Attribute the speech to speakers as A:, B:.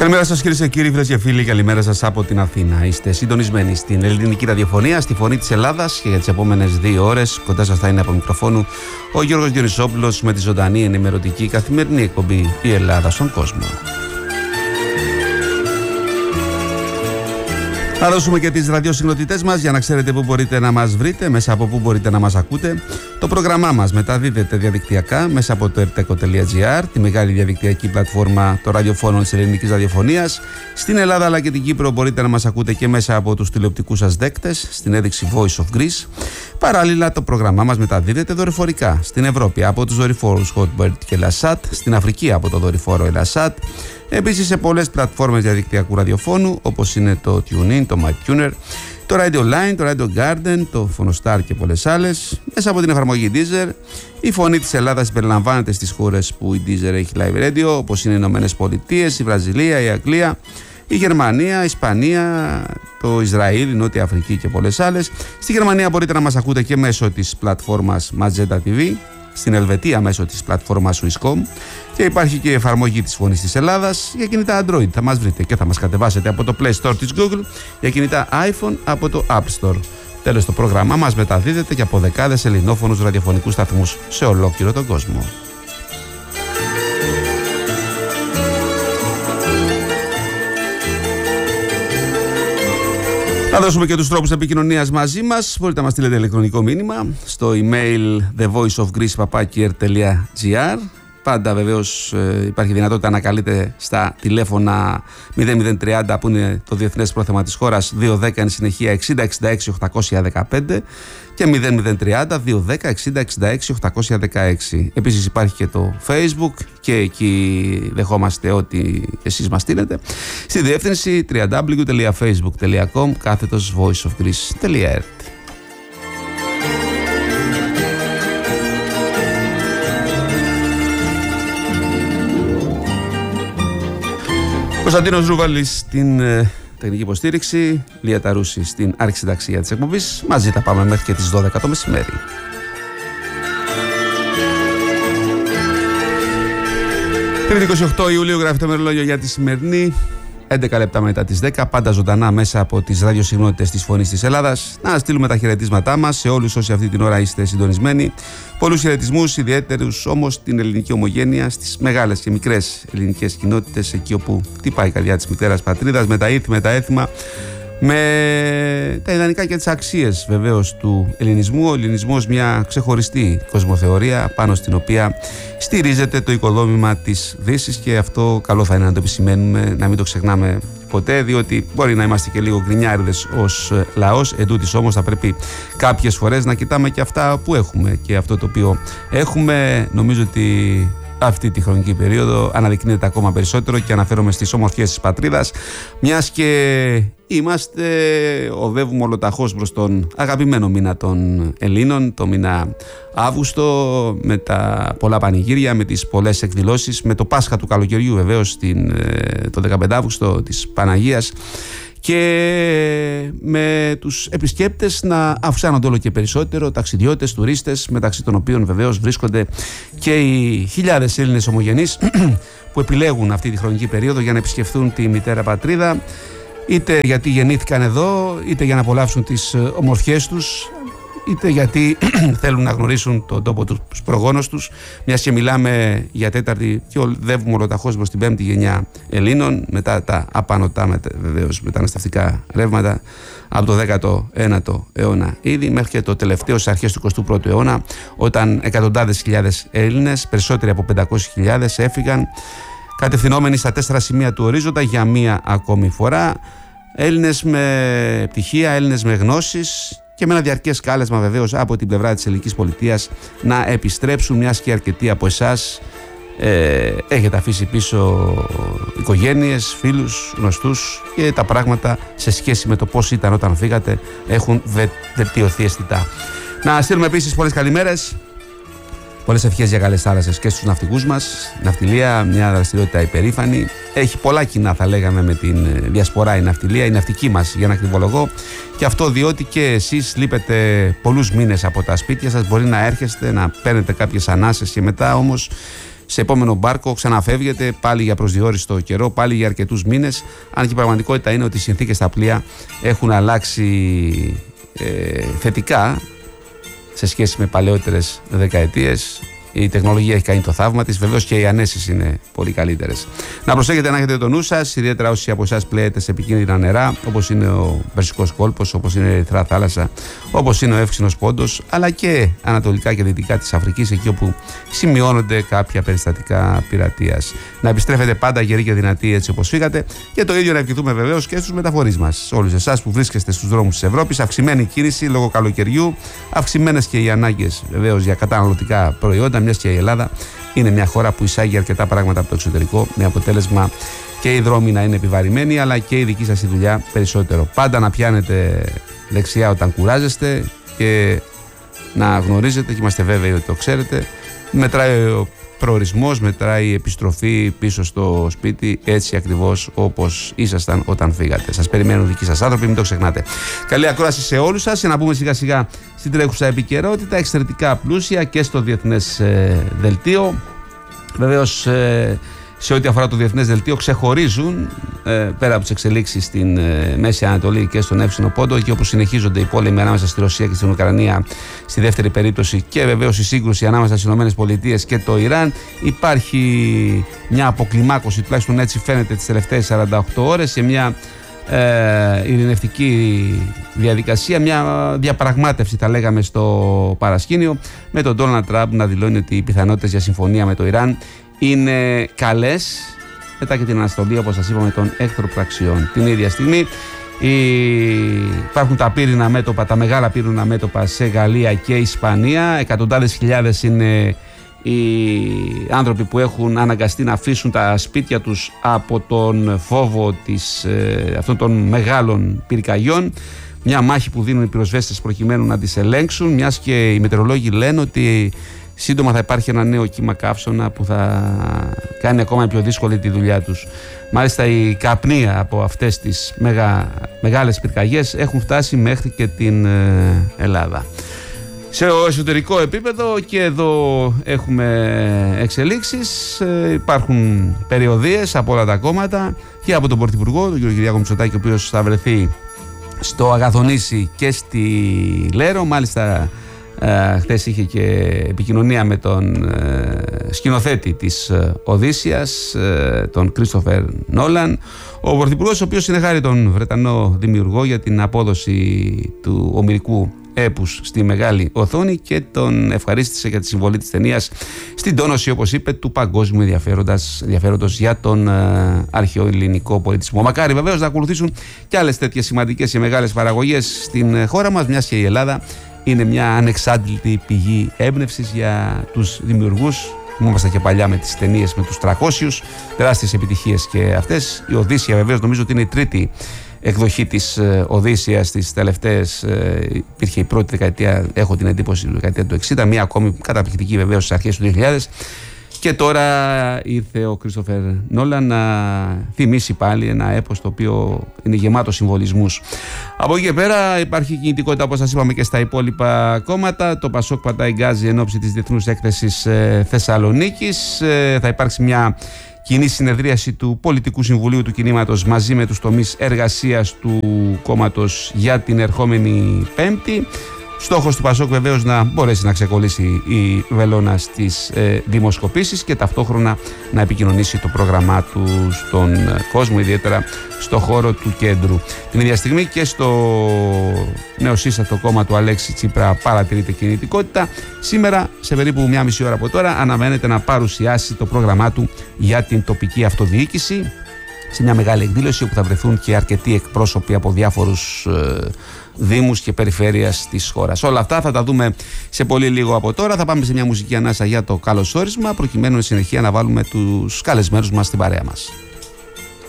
A: Καλημέρα σας κυρίες και κύριοι, φίλες και φίλοι, καλημέρα σας από την Αθήνα. Είστε συντονισμένοι στην ελληνική ραδιοφωνία, στη Φωνή της Ελλάδας, και για τις επόμενες 2 ώρες κοντά σας θα είναι από μικροφόνου ο Γιώργος Διονυσόπουλος με τη ζωντανή ενημερωτική καθημερινή εκπομπή «Η Ελλάδα στον κόσμο». Θα δώσουμε και τις ραδιοσυχνοτητές μας για να ξέρετε πού μπορείτε να μας βρείτε, μέσα από πού μπορείτε να μας ακούτε. Το πρόγραμμά μας μεταδίδεται διαδικτυακά μέσα από το erteco.gr, τη μεγάλη διαδικτυακή πλατφόρμα των ραδιοφώνων της ελληνικής ραδιοφωνίας. Στην Ελλάδα αλλά και την Κύπρο μπορείτε να μας ακούτε και μέσα από τους τηλεοπτικούς σας δέκτες, στην έδειξη Voice of Greece. Παράλληλα, το πρόγραμμά μας μεταδίδεται δορυφορικά στην Ευρώπη από τους δορυφόρους Hotbird και Lasat, στην Αφρική από το δορυφόρο Elasat. Επίσης σε πολλές πλατφόρμες διαδικτυακού ραδιοφώνου όπως είναι το TuneIn, το MyTuner, το Radio Line, το Radio Garden, το Phonostar και πολλές άλλες. Μέσα από την εφαρμογή Deezer, η Φωνή της Ελλάδας περιλαμβάνεται στις χώρες που η Deezer έχει live radio, όπως είναι οι Ηνωμένες Πολιτείες, η Βραζιλία, η Αγγλία, η Γερμανία, η Ισπανία, το Ισραήλ, η Νότια Αφρική και πολλές άλλες. Στη Γερμανία μπορείτε να μας ακούτε και μέσω της πλατφόρμας Magenta TV, στην Ελβετία μέσω της πλατφόρμας Swisscom, και υπάρχει και η εφαρμογή της Φωνής της Ελλάδας για κινητά Android. Θα μας βρείτε και θα μας κατεβάσετε από το Play Store της Google, για κινητά iPhone από το App Store. Τέλος, το πρόγραμμά μας μεταδίδεται και από δεκάδες ελληνόφωνους ραδιοφωνικούς σταθμούς σε ολόκληρο τον κόσμο. Θα δώσουμε και τους τρόπους επικοινωνίας μαζί μας. Μπορείτε να μας στείλετε ηλεκτρονικό μήνυμα στο email thevoiceofgreece@gr. Πάντα βεβαίως υπάρχει δυνατότητα να καλείτε στα τηλέφωνα 0030 που είναι το διεθνές πρόθεμα της χώρας, 210 εν συνεχεία 6066 815 και 0030 210 60 66 816. Επίσης υπάρχει και το Facebook και εκεί δεχόμαστε ό,τι εσείς μας στείλετε στη διεύθυνση www.facebook.com/voiceofgreece.earth. Κωνσταντίνος Ρούβαλης στην τεχνική υποστήριξη, Λία Ταρούση στην αρχισυνταξία της εκπομπής. Μαζί τα πάμε μέχρι και τις 12 το μεσημέρι. Τρίτη 28 Ιουλίου γράφει το μερολόγιο για τη σημερινή. 11 λεπτά μετά τις 10, πάντα ζωντανά μέσα από τις ραδιοσυχνότητες της Φωνής της Ελλάδας. Να στείλουμε τα χαιρετίσματά μας σε όλους όσοι αυτή την ώρα είστε συντονισμένοι. Πολλούς χαιρετισμούς, ιδιαίτερους όμως την ελληνική ομογένεια, στις μεγάλες και μικρές ελληνικές κοινότητες, εκεί όπου χτυπάει η καρδιά της μητέρας πατρίδας, με τα ήθη, με τα έθιμα, με τα ιδανικά και τις αξίες βεβαίως του ελληνισμού. Ο ελληνισμός μια ξεχωριστή κοσμοθεωρία πάνω στην οποία στηρίζεται το οικοδόμημα της Δύσης, και αυτό καλό θα είναι να το επισημαίνουμε, να μην το ξεχνάμε ποτέ, διότι μπορεί να είμαστε και λίγο γκρινιάριδες ως λαός. Εντούτοις όμως θα πρέπει κάποιες φορές να κοιτάμε και αυτά που έχουμε, και αυτό το οποίο έχουμε νομίζω ότι αυτή τη χρονική περίοδο αναδεικνύεται ακόμα περισσότερο, και αναφέρομαι στις ομορφιές της πατρίδας, μιας και οδεύουμε ολοταχώς προς τον αγαπημένο μήνα των Ελλήνων, το μήνα Αύγουστο, με τα πολλά πανηγύρια, με τις πολλές εκδηλώσεις, με το Πάσχα του καλοκαιριού βεβαίως το 15 Αύγουστο της Παναγίας, και με τους επισκέπτες να αυξάνονται όλο και περισσότερο, ταξιδιώτες, τουρίστες, μεταξύ των οποίων βεβαίως βρίσκονται και οι χιλιάδες Έλληνες ομογενείς που επιλέγουν αυτή τη χρονική περίοδο για να επισκεφθούν τη μητέρα πατρίδα, είτε γιατί γεννήθηκαν εδώ, είτε για να απολαύσουν τις ομορφιές τους, είτε γιατί θέλουν να γνωρίσουν τον τόπο του προγόνους τους, μιας και μιλάμε για τέταρτη και οδεύουμε ολοταχώς προς την πέμπτη γενιά Ελλήνων, μετά τα απανωτά βεβαίως μεταναστευτικά ρεύματα από το 19ο αιώνα ήδη μέχρι και το τελευταίο στις αρχές του 21ου αιώνα, όταν εκατοντάδες χιλιάδες Έλληνες, περισσότεροι από 500.000, έφυγαν κατευθυνόμενοι στα 4 σημεία του ορίζοντα για μία ακόμη φορά. Έλληνες με πτυχία, Έλληνες με γνώσεις, και με ένα διαρκές κάλεσμα βεβαίως από την πλευρά της ελληνικής πολιτείας να επιστρέψουν, μιας και αρκετοί από εσάς έχετε αφήσει πίσω οικογένειες, φίλους, γνωστούς, και τα πράγματα σε σχέση με το πώς ήταν όταν φύγατε έχουν βελτιωθεί αισθητά. Να στείλουμε επίσης πολλές καλημέρες, πολλές ευχές για καλές θάλασσες και στους ναυτικούς μας. Ναυτιλία, μια δραστηριότητα υπερήφανη. Έχει πολλά κοινά, θα λέγαμε, με την διασπορά η ναυτιλία, η ναυτική μας, για να ακριβολογώ. Και αυτό διότι και εσείς λείπετε πολλούς μήνες από τα σπίτια σας. Μπορεί να έρχεστε, να παίρνετε κάποιες ανάσες, και μετά όμως σε επόμενο μπάρκο, ξαναφεύγετε πάλι για προσδιορίστο καιρό, πάλι για αρκετούς μήνες. Αν και η πραγματικότητα είναι ότι οι συνθήκες στα πλοία έχουν αλλάξει θετικά σε σχέση με παλαιότερες δεκαετίες. Η τεχνολογία έχει κάνει το θαύμα της. Βεβαίως και οι ανέσεις είναι πολύ καλύτερες. Να προσέχετε να έχετε το νου σας, ιδιαίτερα όσοι από εσάς πλέετε σε επικίνδυνα νερά, όπως είναι ο Περσικός κόλπος, όπως είναι η Ερυθρά θάλασσα, όπως είναι ο Εύξηνος πόντος, αλλά και ανατολικά και δυτικά της Αφρικής, εκεί όπου σημειώνονται κάποια περιστατικά πειρατείας. Να επιστρέφετε πάντα γεροί και δυνατοί έτσι όπως φύγατε, και το ίδιο να ευχηθούμε βεβαίως και στους μεταφορείς μας. Όλους εσάς που βρίσκεστε στους δρόμους της Ευρώπης, αυξημένη κίνηση λόγω καλοκαιριού, αυξημένες και οι ανάγκες βεβαίως για καταναλωτικά προϊόντα. Μιας και η Ελλάδα είναι μια χώρα που εισάγει αρκετά πράγματα από το εξωτερικό, με αποτέλεσμα και οι δρόμοι να είναι επιβαρημένοι, αλλά και η δική σας η δουλειά περισσότερο. Πάντα να πιάνετε δεξιά όταν κουράζεστε και να γνωρίζετε, και είμαστε βέβαιοι ότι το ξέρετε, μετράει ο προορισμός, μετράει η επιστροφή πίσω στο σπίτι, έτσι ακριβώς όπως ήσασταν όταν φύγατε. Σας περιμένουν δικοί σας άνθρωποι, μην το ξεχνάτε. Καλή ακρόαση σε όλους σας. Για να πούμε σιγά σιγά στην τρέχουσα επικαιρότητα, εξαιρετικά πλούσια και στο διεθνές δελτίο. Βεβαίως, σε ό,τι αφορά το διεθνές δελτίο, ξεχωρίζουν πέρα από τις εξελίξεις στην Μέση Ανατολή και στον Εύξηνο Πόντο, εκεί όπου συνεχίζονται οι πόλεμοι ανάμεσα στη Ρωσία και στην Ουκρανία, στη δεύτερη περίπτωση, και βεβαίως η σύγκρουση ανάμεσα στις ΗΠΑ και το Ιράν. Υπάρχει μια αποκλιμάκωση, τουλάχιστον έτσι φαίνεται, τις τελευταίες 48 ώρες, σε μια ειρηνευτική διαδικασία, μια διαπραγμάτευση θα λέγαμε στο παρασκήνιο, με τον Ντόναλντ Τραμπ να δηλώνει ότι οι πιθανότητες για συμφωνία με το Ιράν είναι καλές, μετά και την αναστολή, όπως σας είπαμε, των εχθροπραξιών. Την ίδια στιγμή υπάρχουν τα πύρινα μέτωπα, τα μεγάλα πύρινα μέτωπα σε Γαλλία και Ισπανία. Εκατοντάδες χιλιάδες είναι οι άνθρωποι που έχουν αναγκαστεί να αφήσουν τα σπίτια τους από τον φόβο αυτών των μεγάλων πυρκαγιών. Μια μάχη που δίνουν οι πυροσβέστες προκειμένου να τις ελέγξουν, μιας και οι μετεωρολόγοι λένε ότι σύντομα θα υπάρχει ένα νέο κύμα καύσωνα που θα κάνει ακόμα πιο δύσκολη τη δουλειά τους. Μάλιστα, η καπνοί από αυτές τις μεγάλες πυρκαγιές έχουν φτάσει μέχρι και την Ελλάδα. Σε εσωτερικό επίπεδο και εδώ έχουμε εξελίξεις. Υπάρχουν περιοδίες από όλα τα κόμματα και από τον Πρωθυπουργό, τον κ. Κυριάκο Μητσοτάκη, ο οποίος θα βρεθεί στο Αγαθονήσι και στη Λέρο. Μάλιστα, χθες είχε και επικοινωνία με τον σκηνοθέτη της Οδύσσιας, τον Κρίστοφερ Νόλαν. Ο Πρωθυπουργός, ο οποίος είναι χάρη τον Βρετανό δημιουργό για την απόδοση του ομηρικού έπους στη μεγάλη οθόνη, και τον ευχαρίστησε για τη συμβολή της ταινίας στην τόνωση, όπως είπε, του παγκόσμιου ενδιαφέροντος για τον αρχαιοελληνικό πολιτισμό. Μακάρι βεβαίως να ακολουθήσουν και άλλες τέτοιες σημαντικές και μεγάλες παραγωγές στην χώρα μας, μιας και η Ελλάδα είναι μια ανεξάντλητη πηγή έμπνευσης για τους δημιουργούς. Θυμόμαστε και παλιά με τις ταινίες με τους 300, τεράστιες επιτυχίες και αυτές. Η Οδύσσια βεβαίως νομίζω ότι είναι η τρίτη εκδοχή της Οδύσσιας. Στις τελευταίες υπήρχε η πρώτη δεκαετία, έχω την εντύπωση, δεκαετία του 60, μία ακόμη καταπληκτική βεβαίως στις αρχές του 2000. Και τώρα ήρθε ο Κρίστοφερ Νόλαν να θυμίσει πάλι ένα έπος το οποίο είναι γεμάτο συμβολισμούς. Από εκεί και πέρα υπάρχει κινητικότητα, όπως σας είπαμε, και στα υπόλοιπα κόμματα. Το Πασόκ πατάει γκάζι εν ώψη της Διεθνούς Έκθεσης Θεσσαλονίκης. Θα υπάρξει μια κοινή συνεδρίαση του Πολιτικού Συμβουλίου του Κινήματος μαζί με τους τομείς εργασίας του κόμματος για την ερχόμενη Πέμπτη. Στόχος του Πασόκ βεβαίως να μπορέσει να ξεκολλήσει η βελόνα στις δημοσκοπήσεις και ταυτόχρονα να επικοινωνήσει το πρόγραμμά του στον κόσμο, ιδιαίτερα στο χώρο του κέντρου. Την ίδια στιγμή και στο νεοσύστατο κόμμα του Αλέξη Τσίπρα παρατηρείται κινητικότητα. Σήμερα, σε περίπου μια μισή ώρα από τώρα, αναμένεται να παρουσιάσει το πρόγραμμά του για την τοπική αυτοδιοίκηση σε μια μεγάλη εκδήλωση όπου θα βρεθούν και αρκετοί εκπρόσωποι από διάφορους δήμους και περιφέρειας της χώρας. Όλα αυτά θα τα δούμε σε πολύ λίγο από τώρα. Θα πάμε σε μια μουσική ανάσα για το καλωσόρισμα, προκειμένου συνεχεία να βάλουμε τους καλεσμένους μας στην παρέα μας.